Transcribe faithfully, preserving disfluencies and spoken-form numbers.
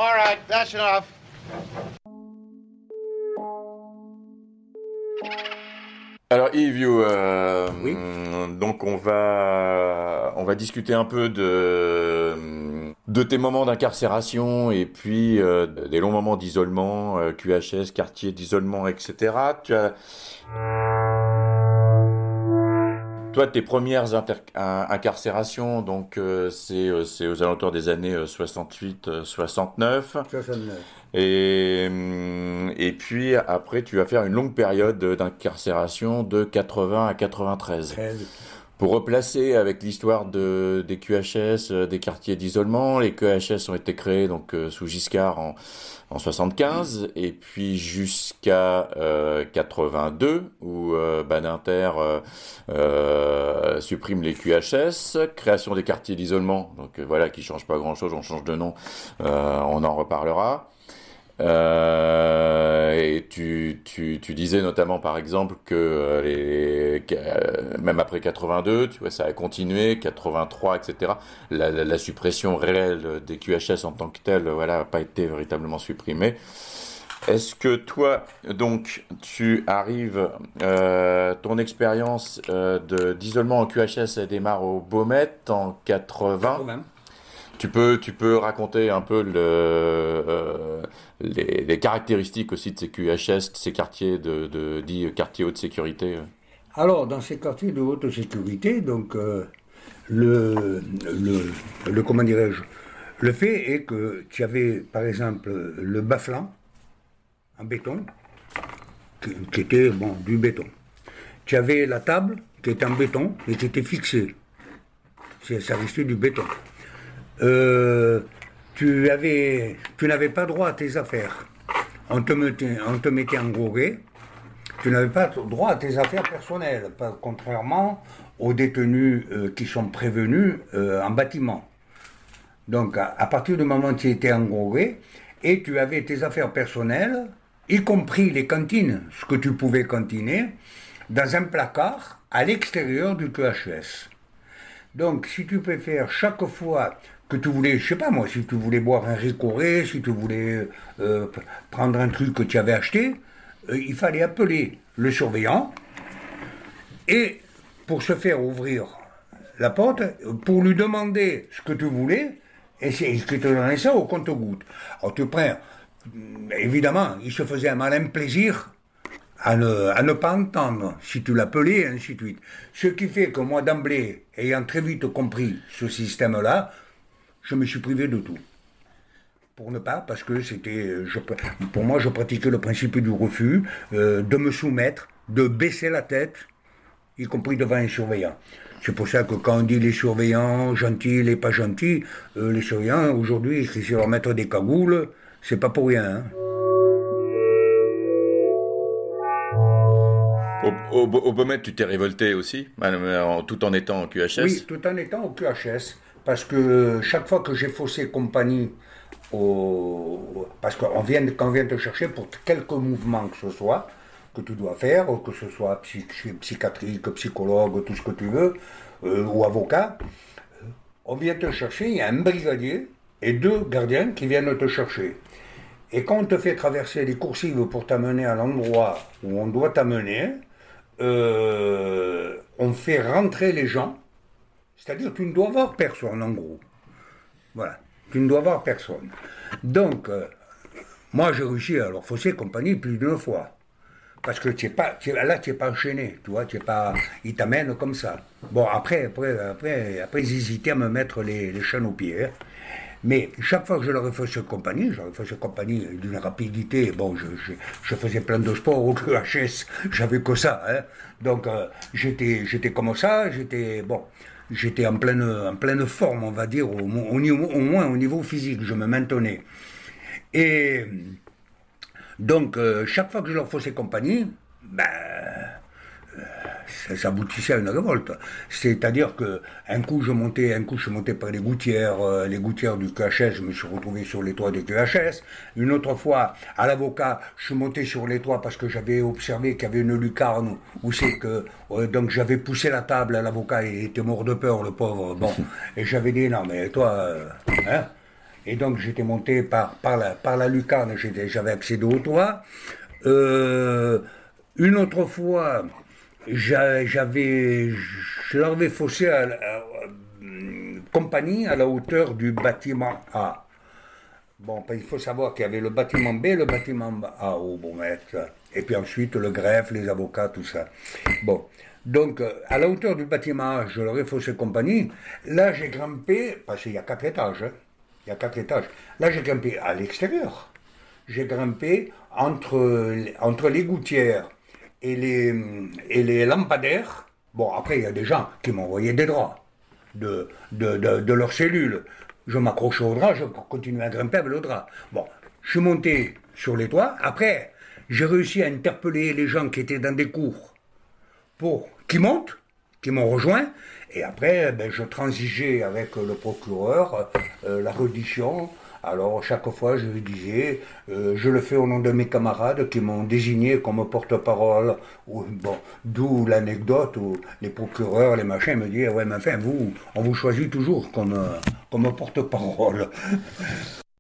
All right, that's enough. Alors Yves, euh, Oui. donc on va on va discuter un peu de de tes moments d'incarcération et puis euh, des longs moments d'isolement, euh, Q H S, quartier d'isolement, et cetera. Tu as Toi, tes premières inter- in- incarcérations, donc euh, c'est euh, c'est aux alentours des années euh, soixante-huit soixante-neuf. soixante-neuf. Et, hum, et puis après, tu vas faire une longue période d'incarcération de quatre-vingts à quatre-vingt-treize. treize. Pour replacer avec l'histoire de, des Q H S, euh, des quartiers d'isolement, les Q H S ont été créés donc euh, sous Giscard en, en soixante-quinze, et puis jusqu'à euh, quatre-vingt-deux, où euh, Badinter euh, euh, supprime les Q H S, création des quartiers d'isolement, donc euh, voilà, qui change pas grand-chose, on change de nom, euh, on en reparlera. Euh, et tu, tu, tu disais notamment par exemple que euh, les, que, euh, même après quatre-vingt-deux, tu vois, ça a continué, quatre-vingt-trois, et cetera. La, la, la suppression réelle des Q H S en tant que telle, voilà, n'a pas été véritablement supprimée. Est-ce que toi, donc, tu arrives, euh, ton expérience euh, de, d'isolement en Q H S, elle démarre au Baumettes en quatre-vingts. quatre-vingts. Tu peux, tu peux raconter un peu le, euh, les, les caractéristiques aussi de ces Q H S, de ces quartiers de, de dits quartiers haute sécurité. Alors, dans ces quartiers de haute sécurité, donc, euh, le, le, le, comment dirais-je, le fait est que tu avais, par exemple, le bas-flanc, en béton, qui, qui était, bon, du béton. Tu avais la table, qui était en béton, et qui était fixée. C'est, ça restait du béton. Euh, tu avais, tu n'avais pas droit à tes affaires. On te mettait, on te mettait en goguet. Tu n'avais pas droit à tes affaires personnelles, pas, contrairement aux détenus euh, qui sont prévenus euh, en bâtiment. Donc, à, à partir du moment où tu étais en goguet, et tu avais tes affaires personnelles, y compris les cantines, ce que tu pouvais cantiner, dans un placard à l'extérieur du Q H S. Donc, si tu préfères chaque fois que tu voulais, je sais pas moi, si tu voulais boire un ricoré, si tu voulais euh, prendre un truc que tu avais acheté, euh, il fallait appeler le surveillant et pour se faire ouvrir la porte, pour lui demander ce que tu voulais, et c'est ce que te donnait ça au compte-gouttes. Alors tu prends, évidemment, il se faisait un malin plaisir à ne, à ne pas entendre, si tu l'appelais, et ainsi de suite. Ce qui fait que moi, d'emblée, ayant très vite compris ce système-là, je me suis privé de tout. Pour ne pas, parce que c'était, je, pour moi, je pratiquais le principe du refus, euh, de me soumettre, de baisser la tête, y compris devant un surveillant. C'est pour ça que quand on dit les surveillants, gentils, les pas gentils, euh, les surveillants, aujourd'hui, si c'est leur mettre des cagoules, c'est pas pour rien, hein. Au, au, au Baumettes, tu t'es révolté aussi, en, tout en étant en Q H S? Oui, tout en étant au Q H S, parce que chaque fois que j'ai faussé compagnie, au... parce qu'on vient, qu'on vient te chercher pour quelque mouvement que ce soit, que tu dois faire, que ce soit psy, psychiatrique, psychologue, tout ce que tu veux, euh, ou avocat, on vient te chercher, il y a un brigadier et deux gardiens qui viennent te chercher. Et quand on te fait traverser les coursives pour t'amener à l'endroit où on doit t'amener, euh, on fait rentrer les gens, c'est-à-dire tu ne dois voir personne en gros. Voilà, tu ne dois voir personne. Donc, euh, moi j'ai réussi à leur fausser compagnie plus d'une fois. Parce que tu es pas, tu es, là tu n'es pas enchaîné, tu vois, tu es pas, ils t'amènent comme ça. Bon, après, après, après, après ils hésitaient à me mettre les, les chaînes aux pieds. Hein. Mais chaque fois que je leur ai fait cette compagnie, je leur ai fait cette compagnie d'une rapidité, bon, je, je, je faisais plein de sports au Q H S, j'avais que ça, hein. Donc euh, j'étais, j'étais comme ça, j'étais, bon, j'étais en pleine, en pleine forme, on va dire, au, au, niveau, au moins au niveau physique, je me maintenais. Et donc, euh, chaque fois que je leur faisais compagnie, ben, euh, ça, ça aboutissait à une révolte. C'est-à-dire que un coup je montais, un coup je montais par les gouttières, euh, les gouttières du Q H S, je me suis retrouvé sur les toits du Q H S. Une autre fois, à l'avocat, je suis monté sur les toits parce que j'avais observé qu'il y avait une lucarne où c'est que, euh, donc j'avais poussé la table, l'avocat il était mort de peur, le pauvre. Bon, et j'avais dit non mais toi, euh, hein. Et donc j'étais monté par, par, la, par la lucarne, j'étais- j'avais accédé au toit. Euh, une autre fois, j'a- j'avais, je leur avais faussé à, la- à- compagnie à la hauteur du bâtiment A. Bon, ben, il faut savoir qu'il y avait le bâtiment B et le bâtiment A au Beaumet. Et puis ensuite le greffe, les avocats, tout ça. Bon. Donc, euh, à la hauteur du bâtiment A, je leur ai faussé compagnie. Là, j'ai grimpé, parce qu'il y a quatre étages. Hein. Il y a quatre étages. Là, j'ai grimpé à l'extérieur. J'ai grimpé entre, entre les gouttières et les, et les lampadaires. Bon, après, il y a des gens qui m'envoyaient des draps de, de, de, de leurs cellules. Je m'accrochais au drap, je continuais à grimper avec le drap. Bon, je suis monté sur les toits. Après, j'ai réussi à interpeller les gens qui étaient dans des cours pour qui montent, qui m'ont rejoint. Et après, ben, je transigeais avec le procureur, euh, la reddition. Alors, chaque fois, je lui disais, euh, je le fais au nom de mes camarades qui m'ont désigné comme porte-parole. Ou, bon, d'où l'anecdote où les procureurs, les machins me disaient, ouais, mais enfin, vous, on vous choisit toujours comme, euh, comme porte-parole.